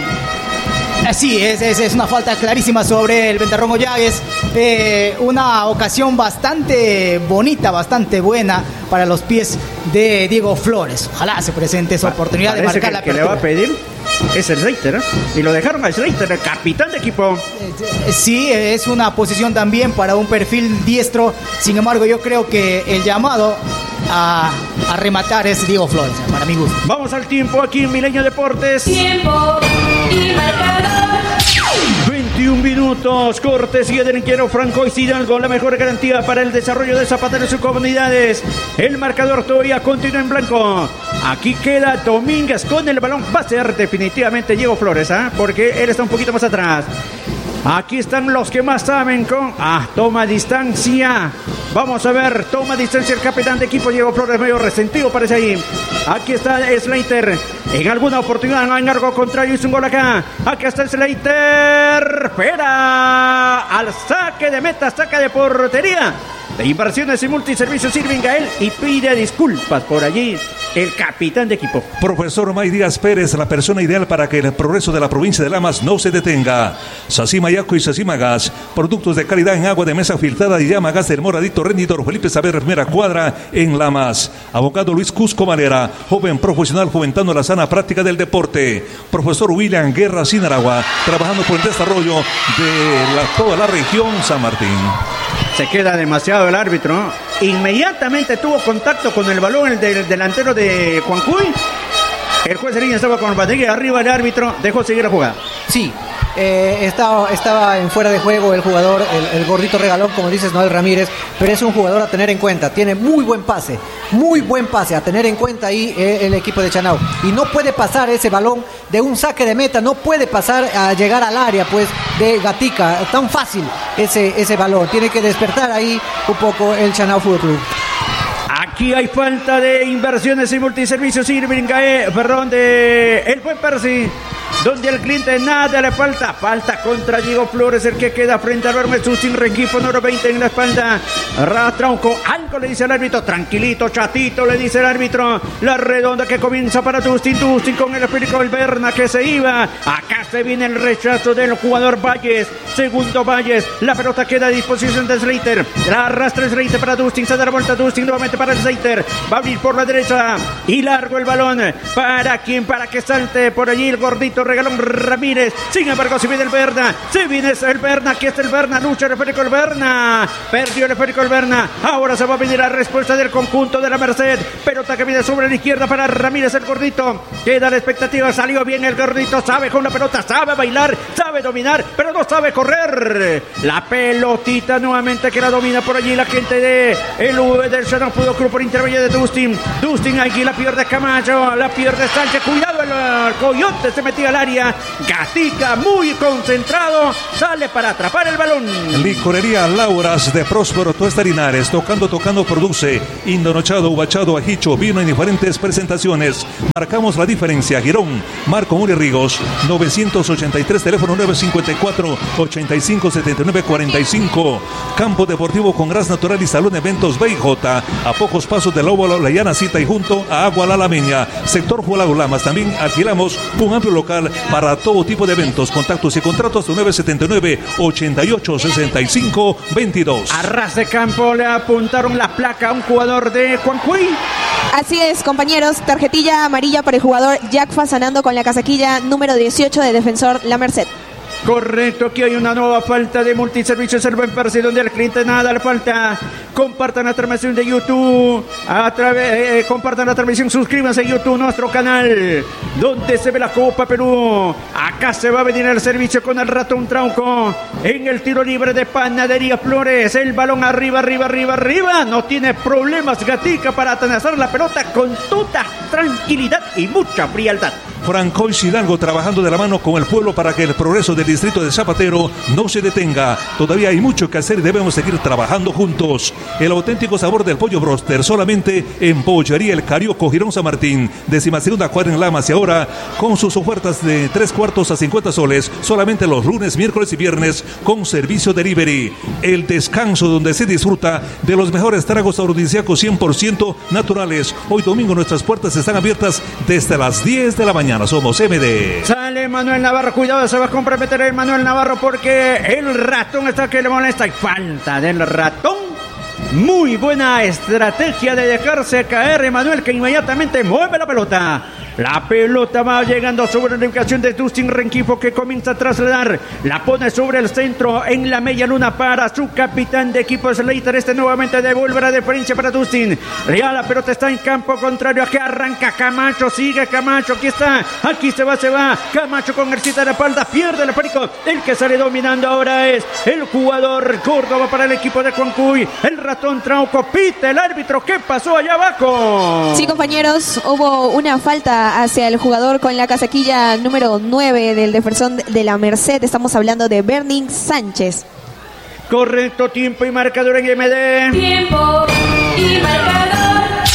Sí, es, es, es una falta clarísima sobre el Ventarrón Ollagues. Eh, una ocasión bastante bonita, bastante buena para los pies de Diego Flores. Ojalá se presente esa oportunidad Parece de marcar que, la que le va a pedir es el Reiter, ¿eh? Y lo dejaron al Reiter, el capitán de equipo. Eh, sí, es una posición también para un perfil diestro. Sin embargo, yo creo que el llamado a, a rematar es Diego Flores, para mi gusto. Vamos al tiempo aquí en Milenio Deportes. Tiempo y marcador. veintiún minutos, cortesía del inquiero Franco y Hidalgo, la mejor garantía para el desarrollo de Zapata en sus comunidades. El marcador todavía continúa en blanco. Aquí queda Domínguez con el balón. Va a ser definitivamente Diego Flores, ¿eh? Porque él está un poquito más atrás. Aquí están los que más saben con... Ah, toma distancia. Vamos a ver, toma distancia el capitán de equipo Diego Flores, medio resentido parece ahí. Aquí está Slater. En alguna oportunidad en algo contrario hizo un gol acá. Aquí está Slater. Espera al saque de meta, saque de portería de Inversiones y Multiservicios Irving Gael y pide disculpas por allí el capitán de equipo. Profesor May Díaz Pérez, la persona ideal para que el progreso de la provincia de Lamas no se detenga. Sacima Yaco y Sacima Gas, productos de calidad en agua de mesa filtrada y llama gas del Moradito Rendidor Felipe Saber, primera cuadra en Lamas. Abogado Luis Cusco Valera, joven profesional fomentando la sana práctica del deporte. Profesor William Guerra Sinaragua, trabajando por el desarrollo de la, toda la región San Martín. Se queda demasiado el árbitro. Inmediatamente tuvo contacto con el balón el del delantero de Cuancuy. El juez de línea estaba con el batería arriba, el árbitro dejó seguir la jugada. Sí, eh, estaba, estaba en fuera de juego el jugador, el, el gordito Regalón, como dices, Noel Ramírez, pero es un jugador a tener en cuenta, tiene muy buen pase, muy buen pase, a tener en cuenta ahí eh, el equipo de Chanao. Y no puede pasar ese balón de un saque de meta, no puede pasar a llegar al área pues de Gatica, tan fácil ese, ese balón, tiene que despertar ahí un poco el Chanao Fútbol Club. Aquí hay falta de Inversiones y Multiservicios Irving Gae, perdón, de el buen Percy. donde el cliente nada le falta. Falta contra Diego Flores, el que queda frente al Hermes Dustin Rengifo, número veinte en la espalda. Ratrauco, algo le dice el árbitro. Tranquilito, chatito, le dice el árbitro. La redonda que comienza para Dustin. Dustin con el espíritu del Berna que se iba. Acá se viene el rechazo del jugador Valles. Segundo Valles. La pelota queda a disposición de Slater. La arrastra Slater para Dustin. Se da la vuelta Dustin nuevamente para el Slater. Va a abrir por la derecha. Y largo el balón. ¿Para quién? Para que salte por allí el gordito Regalón Ramírez. Sin embargo, se viene el Berna. Se viene el Berna. Aquí está el Berna. Lucha el esférico el Berna. Perdió el esférico el Berna. Ahora se va a venir la respuesta del conjunto de la Merced. Pelota que viene sobre la izquierda para Ramírez el gordito. Queda la expectativa. Salió bien el gordito. Sabe con la pelota. Sabe bailar. Sabe dominar. Pero no sabe correr. La pelotita nuevamente que la domina por allí la gente de el U V del Shannon Fútbol Club por intermedio de Dustin. Dustin aquí la pierde Camacho. La pierde Sánchez. Cuidado, el Coyote se metía al área. Gatica muy concentrado. Sale para atrapar el balón. Licorería Lauras de Próspero Tuesta Linares. Tocando, tocando, produce. Indonochado, ubachado, ajicho, vino en diferentes presentaciones. Marcamos la diferencia. Girón, Marco Muri Rigos. novecientos ochenta y tres, teléfono nueve cinco cuatro, ocho cinco, siete nueve cuatro cinco. Campo Deportivo con Gas Natural y Salón Eventos B J. A pocos pasos de Lobo, La Llana Cita y junto a Agua La Lameña. Sector Jualago Lamas. También alquilamos un amplio local para todo tipo de eventos. Contactos y contratos nueve siete nueve, ocho ocho, seis cinco, veintidós. A ras de campo le apuntaron la placa a un jugador de Juancuy. Así es, compañeros, tarjetilla amarilla para el jugador Jack Fasanando con la casaquilla número dieciocho de Defensor La Merced. Correcto, aquí hay una nueva falta de Multiservicios El Buen Percy, donde al cliente nada le falta. Compartan la transmisión de YouTube, a través, eh, compartan la transmisión, suscríbanse a YouTube, nuestro canal, donde se ve la Copa Perú. Acá se va a venir el servicio con el Ratón Trauco, en el tiro libre de Panadería Flores, el balón arriba, arriba, arriba, arriba, no tiene problemas Gatica para atenazar la pelota con toda tranquilidad y mucha frialdad. Francois Hidalgo trabajando de la mano con el pueblo para que el progreso del distrito de Zapatero no se detenga. Todavía hay mucho que hacer y debemos seguir trabajando juntos. El auténtico sabor del pollo broster solamente en Pollería El Carioco, Girón San Martín, décima segunda cuadra en Lamas, y ahora con sus ofertas de tres cuartos a cincuenta soles, solamente los lunes, miércoles y viernes con servicio delivery. El descanso donde se disfruta de los mejores tragos afrodisíacos cien por ciento naturales. Hoy domingo nuestras puertas están abiertas desde las diez de la mañana. Somos M D. Sale Manuel Navarro, cuidado, se va a comprometer el Manuel Navarro porque el ratón está que le molesta y falta del ratón. Muy buena estrategia de dejarse caer Emanuel, que inmediatamente mueve la pelota. La pelota va llegando sobre la ubicación de Dustin Rengifo, que comienza a trasladar. La pone sobre el centro en la media luna para su capitán de equipo Slater. Este nuevamente devuelve la diferencia para Dustin. Ya la pelota está en campo contrario. Aquí arranca Camacho, sigue Camacho. Aquí está, aquí se va, se va. Camacho con el cita de la espalda, pierde el esférico. El que sale dominando ahora es el jugador Córdoba para el equipo de Juancuy. El ratón Trauco pita el árbitro. ¿Qué pasó allá abajo? Sí, compañeros, hubo una falta hacia el jugador con la casaquilla número nueve del Defensor de La Merced. Estamos hablando de Berning Sánchez. Correcto, tiempo y marcador en M D. Tiempo y marcador.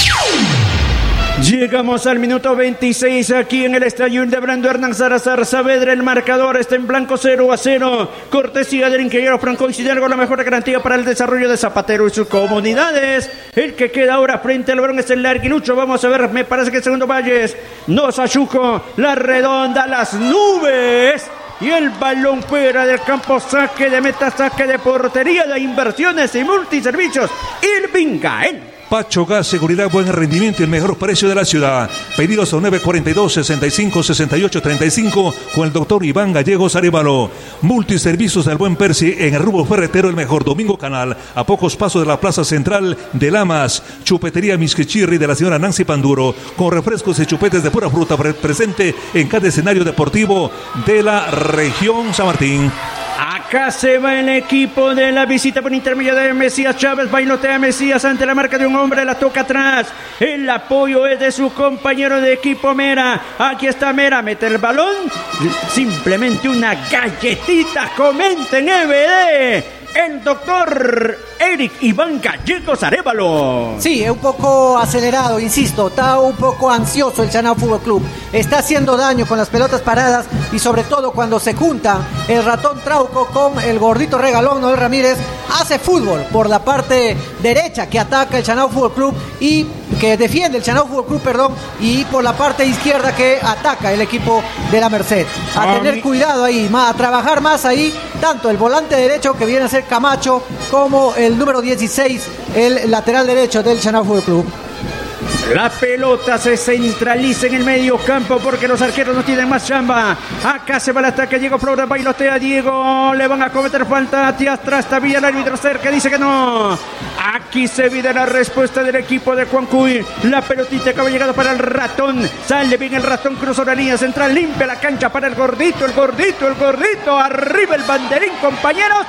Llegamos al minuto veintiséis aquí en el estadio de Brando Hernán Salazar Saavedra. El marcador está en blanco, cero a cero. Cortesía del ingeniero Francois Hidalgo, la mejor garantía para el desarrollo de Zapatero y sus comunidades. El que queda ahora frente al balón es el larguilucho. Vamos a ver, me parece que el segundo Valles. Nos Ayuco, la redonda, las nubes. Y el balón fuera del campo, saque de meta, saque de portería de Inversiones y Multiservicios. Irving Gael. Pacho Gas, seguridad, buen rendimiento y el mejor precio de la ciudad. Pedidos a nueve cuatro dos, seis cinco, seis ocho tres cinco con el doctor Iván Gallegos Arevalo. Multiservicios del Buen Percy en el Rubro Ferretero, el mejor. Domingo Canal, a pocos pasos de la Plaza Central de Lamas. Chupetería Misquichirri de la señora Nancy Panduro, con refrescos y chupetes de pura fruta, presente en cada escenario deportivo de la región San Martín. Acá se va el equipo de la visita por intermedio de Mesías Chávez. Bailotea Mesías ante la marca de un hombre, la toca atrás. El apoyo es de su compañero de equipo Mera. Aquí está Mera, mete el balón. Simplemente una galletita, comenten M D. el doctor Eric Iván Gallegos Arévalo. Sí, es un poco acelerado, insisto, está un poco ansioso el Chanao Fútbol Club. Está haciendo daño con las pelotas paradas y sobre todo cuando se junta el ratón Trauco con el gordito regalón Noel Ramírez, hace fútbol por la parte derecha que ataca el Chanao Fútbol Club y que defiende el Chanao Fútbol Club, perdón, y por la parte izquierda que ataca el equipo de la Merced. A tener cuidado ahí, a trabajar más ahí, tanto el volante derecho que viene a ser Camacho como el número dieciséis, el lateral derecho del Chanao Fútbol Club. La pelota se centraliza en el medio campo porque los arqueros no tienen más chamba. Acá se va el ataque. Diego Flores bailotea a Diego. Le van a cometer falta. Hacia atrás todavía el árbitro cerca. Dice que no. Aquí se viene la respuesta del equipo de Juancuy. La pelotita que había llegado para el ratón. Sale bien el ratón. Cruza la línea central. Limpia la cancha para el gordito. El gordito. El gordito. Arriba el banderín, compañeros.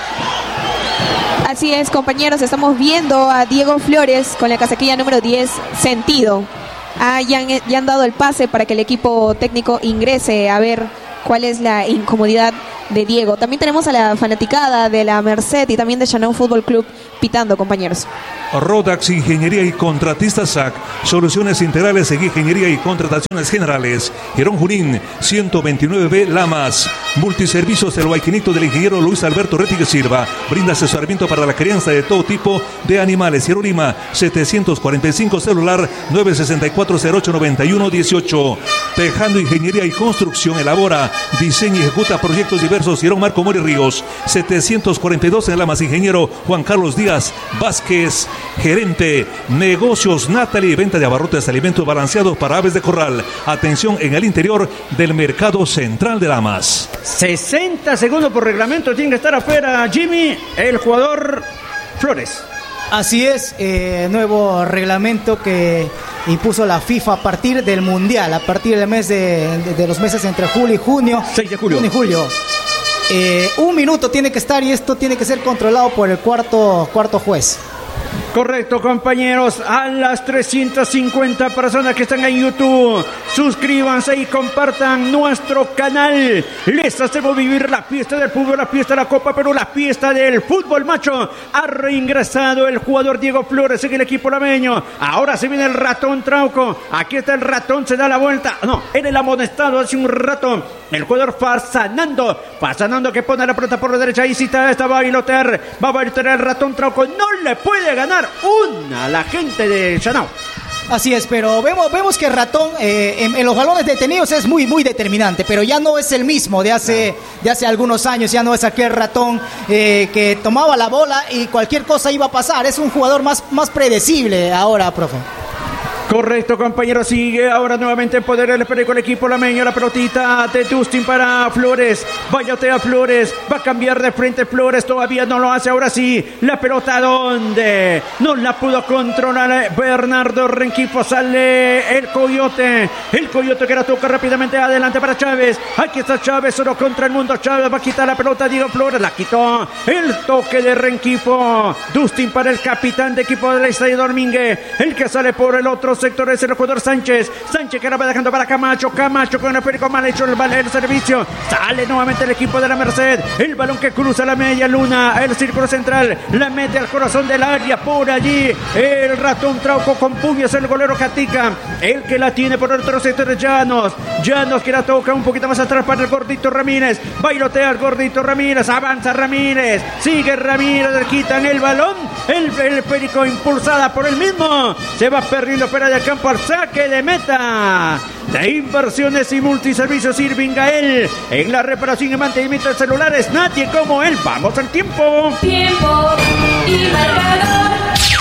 Así es, compañeros, estamos viendo a Diego Flores con la casaquilla número diez, sentido. Ah, ya, han, ya han dado el pase para que el equipo técnico ingrese a ver cuál es la incomodidad de Diego. También tenemos a la fanaticada de la Merced y también de Chanao Fútbol Club pitando, compañeros. Rodax Ingeniería y Contratistas S A C, soluciones integrales en ingeniería y contrataciones generales. Girón Junín, ciento veintinueve B Lamas. Multiservicios El Guayquinito del ingeniero Luis Alberto Rettigue Silva. Brinda asesoramiento para la crianza de todo tipo de animales. Girón Lima, setecientos cuarenta y cinco, celular nueve seis cuatro cero ocho nueve uno uno ocho. Tejando Ingeniería y Construcción, elabora, diseña y ejecuta proyectos diversos. Girón Marco Mori Ríos, setecientos cuarenta y dos en Lamas. Ingeniero Juan Carlos Díaz Vázquez, gerente. Negocios Natalie, venta de abarrotes de alimentos balanceados para aves de corral. Atención en el interior del mercado central de Lamas. sesenta segundos por reglamento, tiene que estar afuera Jimmy, el jugador Flores. Así es, eh, nuevo reglamento que impuso la FIFA a partir del Mundial, a partir del mes de, de, de los meses entre julio y junio. seis de julio. Junio y julio. Eh, un minuto tiene que estar y esto tiene que ser controlado por el cuarto, cuarto juez. Correcto, compañeros, a las trescientas cincuenta personas que están en YouTube, suscríbanse y compartan nuestro canal. Les hacemos vivir la fiesta del fútbol, la fiesta de la Copa Perú, la fiesta del fútbol, macho. Ha reingresado el jugador Diego Flores en el equipo lameño. Ahora se viene el ratón Trauco. Aquí está el ratón, se da la vuelta. No, era el amonestado hace un rato. El jugador Fasanando, Fasanando que pone la pelota por la derecha. Ahí sí está, está bailotear. Va a bailotear el ratón Trauco. No le puede ganar una a la gente de Chanao. Así es, pero vemos, vemos que Ratón eh, en, en los balones detenidos es muy, muy determinante, pero ya no es el mismo de hace, de hace algunos años, ya no es aquel Ratón eh, que tomaba la bola y cualquier cosa iba a pasar. Es un jugador más, más predecible ahora, profe. Correcto, compañero, sigue ahora nuevamente en poder el perico, el equipo lameño, la pelotita de Dustin para Flores, bayotea Flores, va a cambiar de frente Flores, todavía no lo hace, ahora sí, la pelota ¿dónde? No la pudo controlar Bernardo Renquifo, sale el Coyote, el Coyote que la toca rápidamente adelante para Chávez, aquí está Chávez, solo contra el mundo, Chávez va a quitar la pelota, Diego Flores, la quitó, el toque de Renquifo, Dustin para el capitán de equipo del Estadio Domínguez, el que sale por el otro sector es el jugador Sánchez. Sánchez que la va dejando para Camacho. Camacho con el perico mal hecho el, el servicio. Sale nuevamente el equipo de la Merced. El balón que cruza la media luna. El círculo central. La mete al corazón del área. Por allí. El ratón Trauco con puños. El golero Catica. El que la tiene por el otro sector es Llanos. Llanos que la toca un poquito más atrás para el gordito Ramírez. Bailotea el gordito Ramírez. Avanza Ramírez. Sigue Ramírez. Le quitan el balón. El, el perico impulsada por el mismo. Se va perdiendo fuera del campo al saque de meta de Inversiones y Multiservicios Irving Gael. En la reparación y mantenimiento de celulares, nadie como él. Vamos al tiempo. Tiempo y marcador.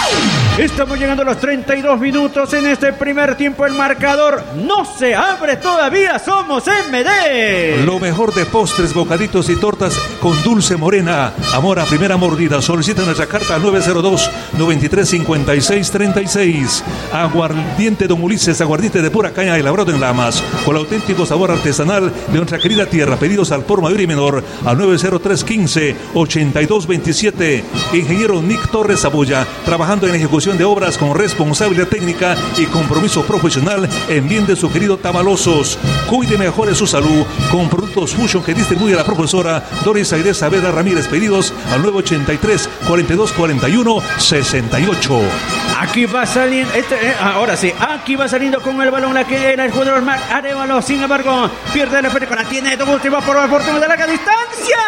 Estamos llegando a los treinta y dos minutos en este primer tiempo. El marcador no se abre todavía. Somos M D. Lo mejor de postres, bocaditos y tortas con Dulce Morena. Amor a primera mordida. Solicita nuestra carta al nueve cero dos, nueve tres cinco seis tres seis. Aguardiente Don Ulises, aguardiente de pura caña elaborado en Lamas, con el auténtico sabor artesanal de nuestra querida tierra. Pedidos al por mayor y menor al nueve cero tres uno cinco, ocho dos dos siete. Ingeniero Nick Torres Abuya, trabajando en ejecución Dirección de Obras con responsabilidad técnica y compromiso profesional en bien de su querido Tamalosos. Cuide mejor de su salud con productos Fusion que distribuye la profesora Doris Aide Saavedra Ramírez. Pedidos al nueve ochenta y tres, cuarenta y dos, cuarenta y uno, sesenta y ocho. Aquí va saliendo, este, eh, ahora sí, aquí va saliendo con el balón la que era el jugador Marc Arévalo. Sin embargo, pierde el esférico, la tiene de última por la fortuna de larga distancia.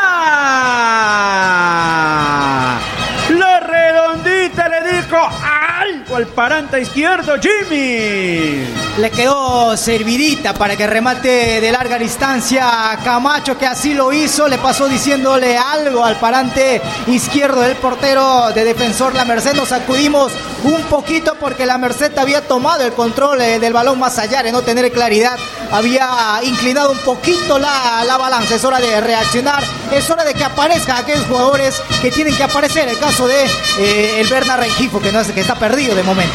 La redondita le dijo algo al parante izquierdo, Jimmy. Le quedó servidita para que remate de larga distancia. Camacho, que así lo hizo, le pasó diciéndole algo al parante izquierdo del portero de Defensor La Merced. Nos sacudimos un poquito porque La Merced había tomado el control eh, del balón, más allá de no tener claridad. Había inclinado un poquito la, la balanza. Es hora de reaccionar, es hora de que aparezcan aquellos jugadores que tienen que aparecer. El caso de eh, el Berna Rengifo, que, no es, que está perdido de momento.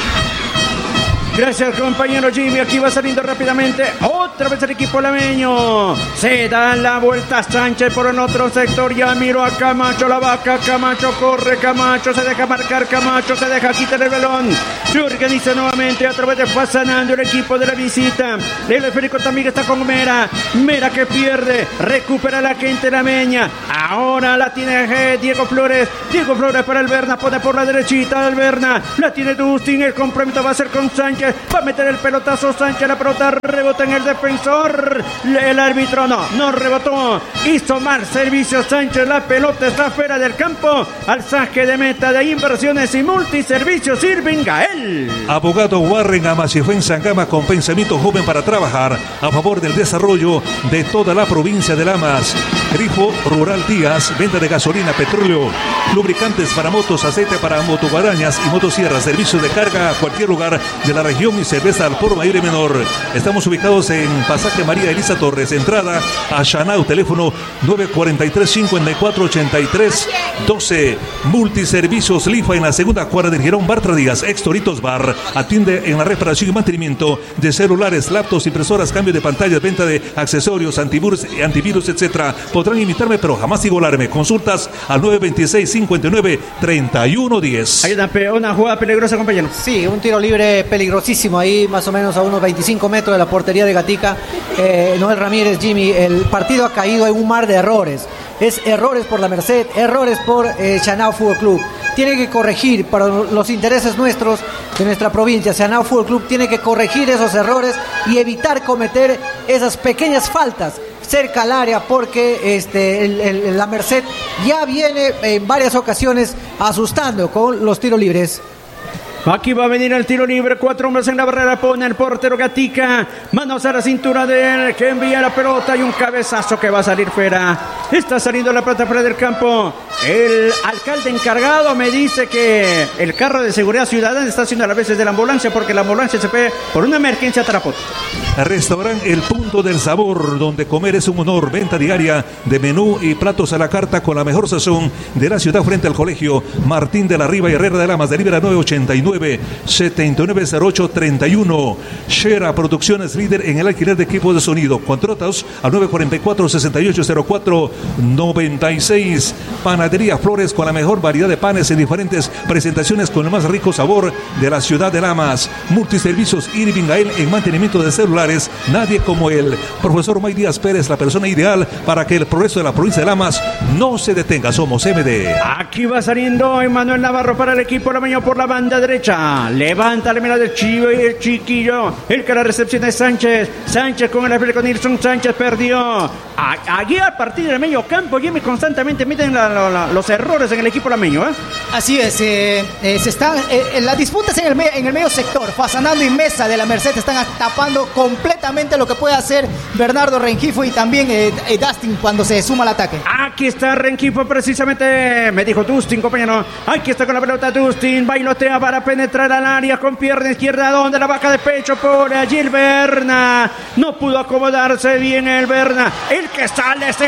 Gracias, compañero Jimmy. Aquí va saliendo rápidamente otra vez el equipo lameño. Se da la vuelta Sánchez por el otro sector. Ya miró a Camacho, la vaca. Camacho corre, Camacho se deja marcar. Camacho se deja quitar el balón. Se organiza nuevamente a través de Fasanando el equipo de la visita. El esférico también está con Mera. Mera que pierde. Recupera la gente lameña. Ahora la tiene Diego Flores. Diego Flores para el Berna. Pone por la derechita el Berna. La tiene Dustin. El compromiso va a ser con Sánchez. Va a meter el pelotazo Sánchez, la pelota rebota en el defensor. El árbitro no, no rebotó. Hizo mal servicio Sánchez, la pelota está fuera del campo. Al saque de meta de Inversiones y Multiservicios Irving Gael. Abogado Warren Amasifue en Sangama con pensamiento joven para trabajar a favor del desarrollo de toda la provincia de Lamas. Grifo Rural Díaz, venta de gasolina, petróleo, lubricantes para motos, aceite para motoguarañas y motosierras, servicios de carga a cualquier lugar de la región y cerveza al por mayor y menor. Estamos ubicados en Pasaje María Elisa Torres, entrada a Chanau, teléfono nueve cuatro tres, cinco cuatro, ocho tres uno dos. Multiservicios Lifa en la segunda cuadra del Girón. Bartra Díaz, ex Toritos Bar, atiende en la reparación y mantenimiento de celulares, laptops, impresoras, cambio de pantallas, venta de accesorios, antivirus, antivirus, etcétera. Podrán imitarme, pero jamás igualarme. Consultas al nueve veintiséis, cincuenta y nueve, treinta y uno diez. Hay una, una jugada peligrosa, compañero. Sí, un tiro libre peligrosísimo ahí, más o menos a unos veinticinco metros de la portería de Gatica. Eh, Noel Ramírez, Jimmy, el partido ha caído en un mar de errores. Es errores por La Merced, errores por eh, Chanao Fútbol Club. Tiene que corregir para los intereses nuestros, de nuestra provincia. Chanao Fútbol Club tiene que corregir esos errores y evitar cometer esas pequeñas faltas cerca al área, porque este, el, el, La Merced ya viene en varias ocasiones asustando con los tiros libres. Aquí va a venir el tiro libre, cuatro hombres en la barrera, pone el portero Gatica, manos a la cintura de él, que envía la pelota y un cabezazo que va a salir fuera. Está saliendo la pelota fuera del campo. El alcalde encargado me dice que el carro de seguridad ciudadana está haciendo a las veces de la ambulancia, porque la ambulancia se fue por una emergencia a Tarapoto. Restaurante El Punto del Sabor, donde comer es un honor. Venta diaria de menú y platos a la carta con la mejor sazón de la ciudad, frente al colegio Martín de la Riva y Herrera de Lamas. Delibera nueve ochenta y nueve, setenta y nueve cero ocho, treinta y uno. Shera Producciones, líder en el alquiler de equipos de sonido. Contratos al nueve cuatro cuatro, sesenta y ocho cero cuatro, noventa y seis. Panadería Flores, con la mejor variedad de panes en diferentes presentaciones con el más rico sabor de la ciudad de Lamas. Multiservicios Irving Gael en mantenimiento de celulares. Nadie como él. Profesor May Díaz Pérez, la persona ideal para que el progreso de la provincia de Lamas no se detenga. Somos M D. Aquí va saliendo Emanuel Navarro para el equipo lameño por la banda derecha. Levanta la mirada del chivo y el chiquillo. El que la recepción es Sánchez. Sánchez con el afiel con Nilson. Sánchez perdió. Aquí a partir del medio campo, Jimmy, constantemente meten la, la, la, los errores en el equipo lameño, ¿eh? Así es, eh, eh, se están, eh, las disputas en el, me, en el medio sector. Fasanando y Mesa de La Merced están tapando completamente lo que puede hacer Bernardo Rengifo y también eh, eh, Dustin cuando se suma al ataque. Aquí está Rengifo precisamente, me dijo Dustin, compañero. Aquí está con la pelota Dustin, bailotea para penetrar al área con pierna izquierda, donde la baja de pecho por allí el Berna. No pudo acomodarse bien el Berna. El que sale es el gordito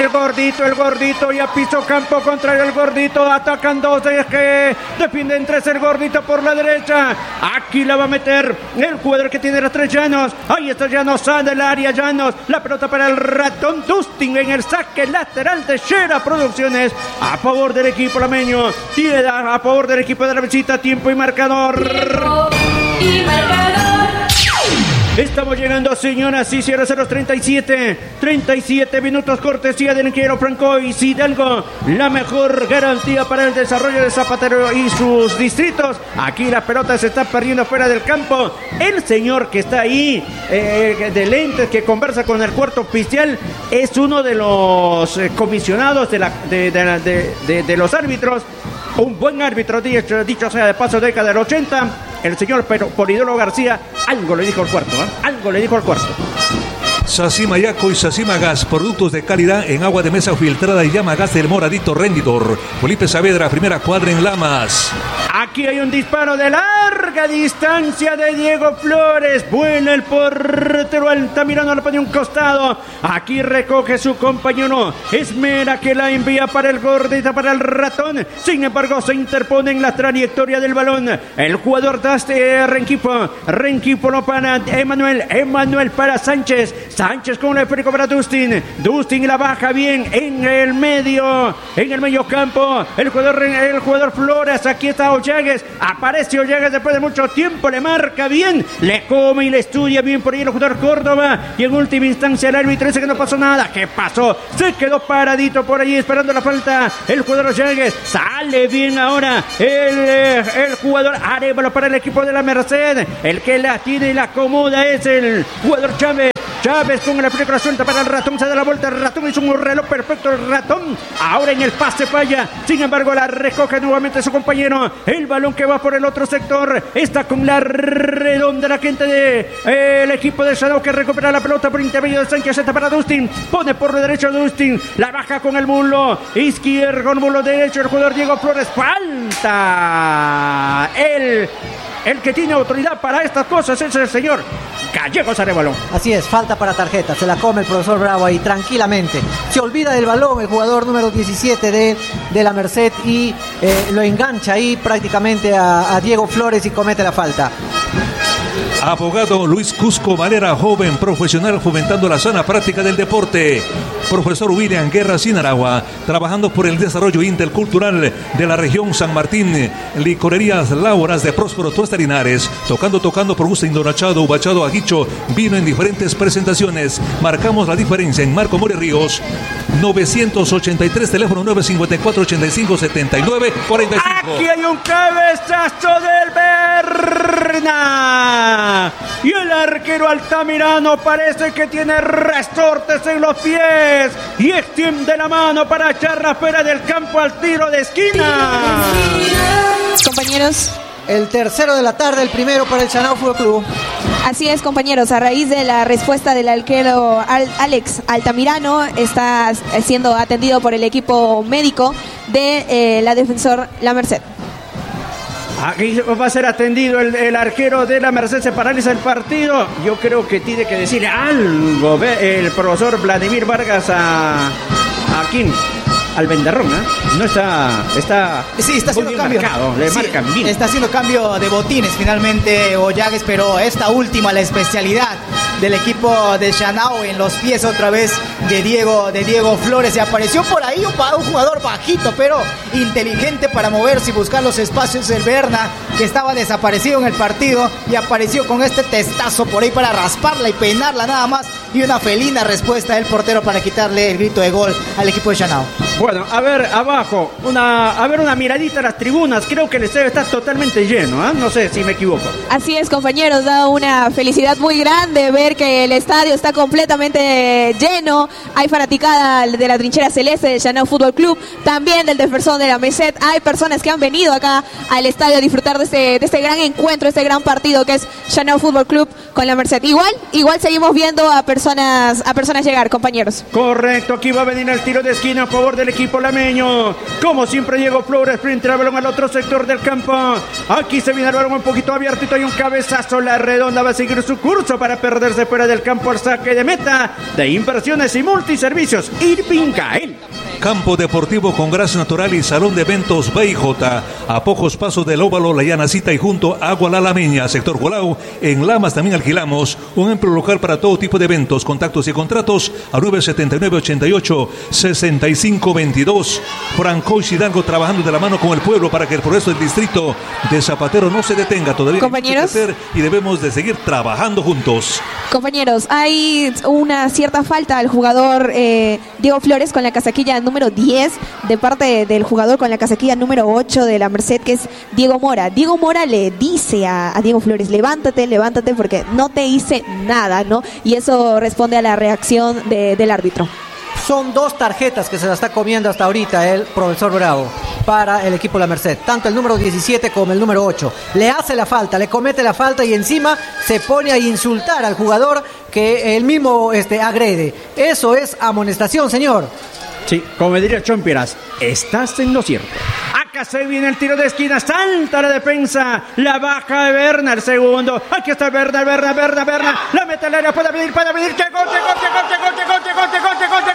gordito, el gordito ya pisó campo contrario, el gordito atacan dos, es que defienden tres, el gordito por la derecha, aquí la va a meter el jugador que tiene los tres Llanos, ahí está Llanos, sale del área Llanos, la pelota para el ratón Dustin en el saque lateral de Shera Producciones, a favor del equipo lameño, tiene a favor del equipo de la visita, tiempo y marcador. Tiempo y marcador. Estamos llegando, señoras y señores, a los treinta y siete, treinta y siete minutos, cortesía del ingeniero Franco y Hidalgo, la mejor garantía para el desarrollo de Zapatero y sus distritos. Aquí la pelota se está perdiendo fuera del campo. El señor que está ahí, eh, de lentes, que conversa con el cuarto oficial, es uno de los eh, comisionados de, la, de, de, de, de, de los árbitros. Un buen árbitro, dicho, dicho sea de paso, década del ochenta. El señor Polidoro García, algo le dijo al cuarto, ¿eh? Algo le dijo al cuarto. Sacima Yaco y Sacima Gas, productos de calidad en agua de mesa filtrada y llama gas del moradito rendidor. Felipe Saavedra, primera cuadra en Lamas. Aquí hay un disparo de larga distancia de Diego Flores. Buena el portero Altamirano, le pone un costado. Aquí recoge su compañero Esmera, que la envía para el gordito, para el ratón. Sin embargo, se interpone en la trayectoria del balón el jugador de Renquipo. Renquipo no para Emanuel. Emanuel para Sánchez. Sánchez con el esférico para Dustin. Dustin la baja bien en el medio. En el medio campo. El jugador, el jugador Flores. Aquí está Ollagues. Aparece Ollagues después de mucho tiempo. Le marca bien. Le come y le estudia bien por ahí el jugador Córdoba. Y en última instancia el árbitro dice que no pasó nada. ¿Qué pasó? Se quedó paradito por ahí esperando la falta. El jugador Ollagues. Sale bien ahora. El, el jugador Arevalo para el equipo de la Merced. El que la tiene y la acomoda es el jugador Chávez. Chávez con la película suelta para el ratón, se da la vuelta, el ratón hizo un reloj perfecto, el ratón, ahora en el pase falla, sin embargo la recoge nuevamente su compañero, el balón que va por el otro sector, está con la redonda la gente del de, equipo de Shadow, que recupera la pelota por intermedio de Sánchez, está para Dustin, pone por la derecha Dustin, la baja con el mulo izquierdo, con el mulo derecho, el jugador Diego Flores, falta, el... El que tiene autoridad para estas cosas es el señor Gallegos Arevalo. Así es, falta para tarjeta, se la come el profesor Bravo ahí tranquilamente. Se olvida del balón el jugador número diecisiete de, de la Merced y eh, lo engancha ahí prácticamente a, a Diego Flores y comete la falta. Abogado Luis Cusco Valera, joven profesional fomentando la sana práctica del deporte. Profesor William Guerra Sinaragua, trabajando por el desarrollo intercultural de la región San Martín. Licorerías Lauras de Próspero Tuesta Linares, tocando, tocando por gusto indorachado, ubachado, aguicho, vino en diferentes presentaciones. Marcamos la diferencia en Marco More Ríos, novecientos ochenta y tres, teléfono nueve cinco cuatro, ochenta y cinco, setenta y nueve, cuarenta y cinco. Aquí hay un cabezazo del Berna. Y el arquero Altamirano parece que tiene resortes en los pies y extiende la mano para echarla fuera del campo al tiro de esquina. Compañeros, El tercero de la tarde, el primero para el Chanao Fútbol Club. así es, compañeros, a raíz de la respuesta del arquero Al- Alex Altamirano, está siendo atendido por el equipo médico de eh, la Defensor La Merced. Aquí va a ser atendido el, el arquero de la Merced, se paraliza el partido. Yo creo que tiene que decir algo ve, el profesor Vladimir Vargas a, a Kim, al Venderrón, ¿eh? No está, está, Sí, está haciendo muy bien cambio. marcado, le Sí, marcan bien. Está haciendo cambio de botines finalmente Ollagues, pero esta última, la especialidad del equipo de Chanao, en los pies otra vez de Diego, de Diego Flores. Y apareció por ahí un, un jugador bajito, pero inteligente para moverse y buscar los espacios. El Berna, que estaba desaparecido en el partido, y apareció con este testazo por ahí para rasparla y peinarla nada más. Y una felina respuesta del portero para quitarle el grito de gol al equipo de Chanao. Bueno, a ver, abajo, una, a ver una miradita a las tribunas. Creo que el estadio está totalmente lleno, ¿eh? No sé si me equivoco. Así es, compañeros, da una felicidad muy grande ver que el estadio está completamente lleno. Hay fanaticada de la trinchera celeste del Chanao Fútbol Club, también del Defensor de la Merced. Hay personas que han venido acá al estadio a disfrutar de este, de este gran encuentro, este gran partido que es Chanao Fútbol Club con la Merced. Igual, igual seguimos viendo a personas personas, a personas llegar, compañeros. Correcto, aquí va a venir el tiro de esquina a favor del equipo lameño. Como siempre, Diego Flores frente al balón al otro sector del campo. Aquí se viene el balón un poquito abierto y hay un cabezazo. La redonda va a seguir su curso para perderse fuera del campo al saque de meta de Inversiones y Multiservicios Irving Gael. Campo deportivo con grasa natural y salón de eventos B J. A pocos pasos del óvalo La Llanacita y junto a Agua La Lameña, sector Gualao. En Lamas también alquilamos un amplio local para todo tipo de eventos. Contactos y contratos a nueve setenta y nueve, ochenta y ocho, sesenta y cinco veintidós. Franco Hidalgo trabajando de la mano con el pueblo para que el progreso del distrito de Zapatero no se detenga. Todavía compañeros, hay que hacer y debemos de seguir trabajando juntos. Compañeros, hay una cierta falta al jugador eh, Diego Flores con la casaquilla número diez de parte del jugador con la casaquilla número ocho de la Merced, que es Diego Mora. Diego Mora le dice a, a Diego Flores, levántate, levántate porque no te hice nada, ¿no? Y eso responde a la reacción de, del árbitro. Son dos tarjetas que se la está comiendo hasta ahorita el profesor Bravo para el equipo La Merced. Tanto el número diecisiete como el número ocho. Le hace la falta, le comete la falta y encima se pone a insultar al jugador que él mismo este, agrede. Eso es amonestación, señor. Sí, como diría Chompiras, estás en lo cierto. Acá se viene el tiro de esquina, salta la defensa, la baja de Berna, el segundo. Aquí está Berna, Berna, Berna, Berna. La mete al área, puede venir, puede venir. ¡Qué gol, qué gol, qué gol, qué gol, qué gol, qué gol, qué gol, qué gol,